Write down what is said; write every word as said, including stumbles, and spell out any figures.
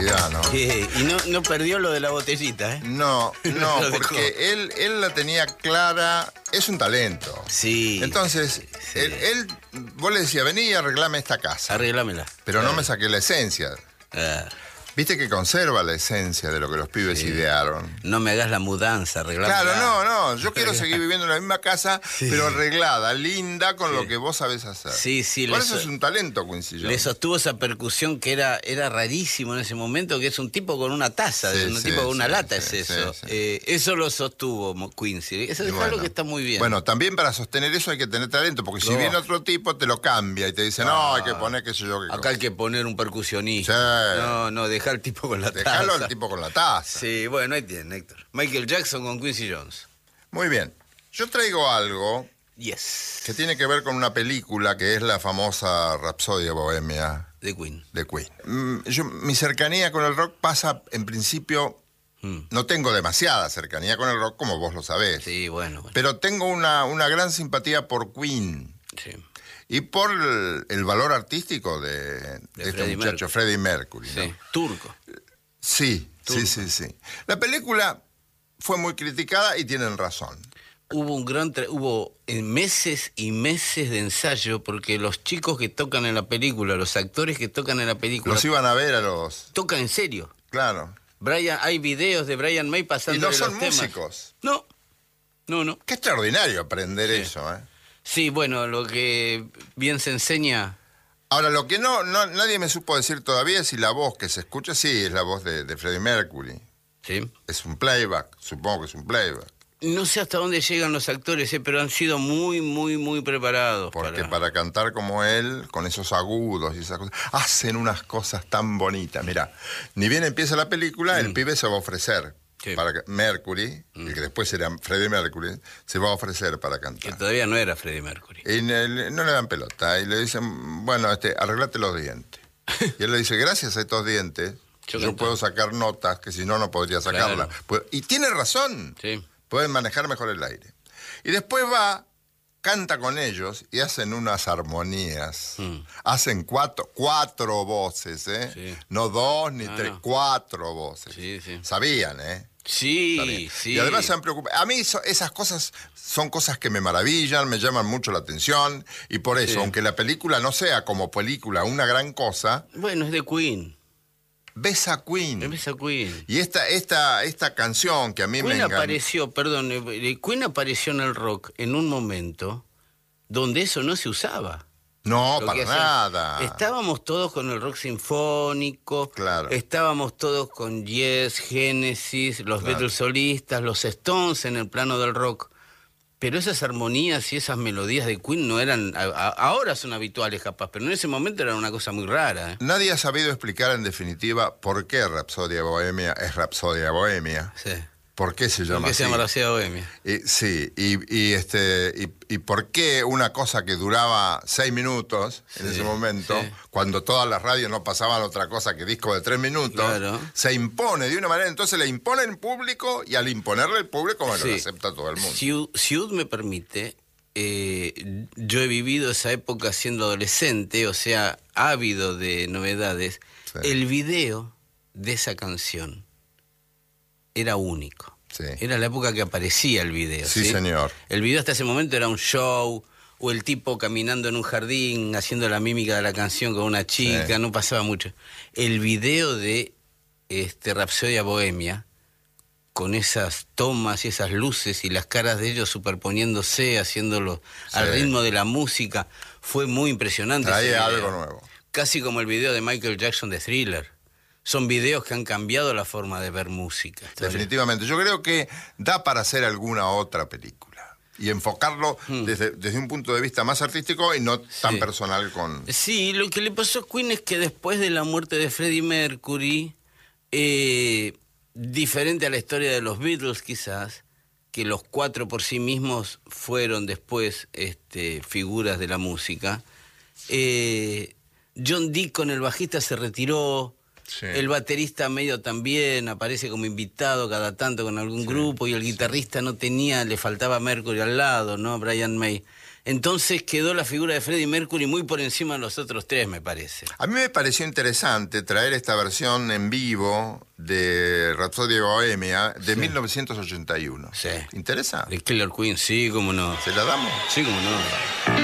casualidad, ¿no? Sí, y no, no perdió lo de la botellita, ¿eh? No, no, Lo dejó. porque él, él la tenía clara, es un talento. Sí. Entonces, sí. Él, él, vos le decías, vení y arreglame esta casa. Arreglámela. Pero claro. no me saqué la esencia. Ah. Viste que conserva la esencia de lo que los pibes Sí. idearon. No me hagas la mudanza, arreglámela. Claro, no, no, yo quiero seguir viviendo en la misma casa, Sí. pero arreglada, linda, con Sí. lo que vos sabés hacer. Sí, sí. Por le eso so- es un talento, Quincy Jones. Le sostuvo esa percusión que era, era rarísimo en ese momento, que es un tipo con una taza, Sí, un sí, tipo con una sí, lata sí, es eso. sí, sí. Eh, eso lo sostuvo Mo- Quincy. Eso Y es bueno. algo que está muy bien. Bueno, también para sostener eso hay que tener talento, porque si No. viene otro tipo te lo cambia y te dice, no, hay que poner qué sé yo qué Acá cosa. hay que poner un percusionista. Sí. No, no, dejar al tipo con la Dejalo taza. al tipo con la taza. Sí, bueno, ahí tiene, Héctor. Michael Jackson con Quincy Jones. Muy bien. Yo traigo algo Yes. que tiene que ver con una película que es la famosa Rapsodia Bohemia De Queen. de Queen. Mm, yo, mi cercanía con el rock pasa, en principio, Mm. no tengo demasiada cercanía con el rock, como vos lo sabés. Sí, bueno, bueno. Pero tengo una, una gran simpatía por Queen Sí. y por el, el valor artístico de, de este Freddie muchacho, Mercury. Freddie Mercury. ¿no? Sí. Turco. Sí, Turco. sí, sí, sí. La película fue muy criticada y tienen razón. Hubo un gran tra- hubo en meses y meses de ensayo porque los chicos que tocan en la película, los actores que tocan en la película, Los iban a ver a los... tocan en serio. Claro. Brian, hay videos de Brian May pasando Y no los son temas. músicos. No, no, no. Qué extraordinario aprender Sí. eso, ¿eh? Sí, bueno, lo que bien se enseña. Ahora, lo que no, no nadie me supo decir todavía es si la voz que se escucha, sí, es la voz de, de Freddie Mercury. Sí. Es un playback, supongo que es un playback. No sé hasta dónde llegan los actores, eh, pero han sido muy, muy, muy preparados. Porque para... para cantar como él, con esos agudos y esas cosas, hacen unas cosas tan bonitas. Mira, ni bien empieza la película, el pibe se va a ofrecer. Sí. Para que Mercury, el que después será Freddie Mercury, se va a ofrecer para Que cantar. todavía no era Freddie Mercury. Y ne- no le dan pelota. Y le dicen, bueno, este, arreglate los dientes. Y él le dice, gracias a estos dientes, Yo yo, canto. puedo sacar notas que si no, no podría sacarlas. Claro. Pues- y tiene razón. Sí. Pueden manejar mejor el aire. Y después va, canta con ellos y hacen unas armonías. Mm. Hacen cuatro, cuatro voces, ¿eh? Sí. No dos ni Ah, tres, no. cuatro voces. Sí, sí. Sabían, ¿eh? Sí, Sabían. sí. Y además se han preocupado. A mí so- esas cosas son cosas que me maravillan, me llaman mucho la atención. Y por eso, Sí. aunque la película no sea como película una gran cosa, Bueno, es de Queen. ves a Queen. Es a Queen. Y esta, esta, esta canción que a mí me Queen encanta. apareció, perdón, eh, eh, Queen apareció en el rock en un momento donde eso no se usaba. No, Lo para que hacía- nada. Estábamos todos con el rock sinfónico, Claro. estábamos todos con Yes, Genesis, los Claro. Beatles solistas, los Stones en el plano del rock. Pero esas armonías y esas melodías de Queen no eran, a- a- ahora son habituales capaz, pero en ese momento era una cosa muy rara. ¿eh? Nadie ha sabido explicar en definitiva por qué Rapsodia Bohemia es Rapsodia Bohemia. Sí. ¿Por qué se ¿Por llama qué así? se llama la ciudad bohemia? Y- sí, y, y, este, y, y por qué una cosa que duraba seis minutos en Sí, ese momento, sí. cuando todas las radios no pasaban otra cosa que disco de tres minutos, Claro. se impone de una manera, entonces le impone en público y al imponerle el público, bueno, Sí. lo acepta todo el mundo. Si, U- si U D me permite, eh, yo he vivido esa época siendo adolescente, o sea, ávido de novedades. Sí. El video de esa canción era único. Sí. Era la época que aparecía el video. Sí, Sí, señor. El video hasta ese momento era un show, o el tipo caminando en un jardín, haciendo la mímica de la canción con una chica, Sí. no pasaba mucho. El video de este, Rapsodia Bohemia, con esas tomas y esas luces y las caras de ellos superponiéndose, haciéndolo Sí. al ritmo de la música, fue muy impresionante. ese Trae video. algo nuevo. Casi como el video de Michael Jackson de Thriller. Son videos que han cambiado la forma de ver música. Definitivamente. Yo creo que da para hacer alguna otra película y enfocarlo desde, desde un punto de vista más artístico y no tan Sí. personal con... Sí, lo que le pasó a Queen es que después de la muerte de Freddie Mercury, eh, diferente a la historia de los Beatles quizás, que los cuatro por sí mismos fueron después este, figuras de la música, eh, John Deacon, el bajista, se retiró. Sí. El baterista medio también aparece como invitado cada tanto con algún Sí, grupo y el guitarrista no tenía, le faltaba Mercury al lado, ¿no? Brian May. Entonces quedó la figura de Freddie Mercury muy por encima de los otros tres, me parece. A mí me pareció interesante traer esta versión en vivo de Rhapsody Bohemia de sí. mil novecientos ochenta y uno. Sí. ¿Interesa? De Killer Queen, sí, cómo no. ¿Se la damos? Sí, cómo no.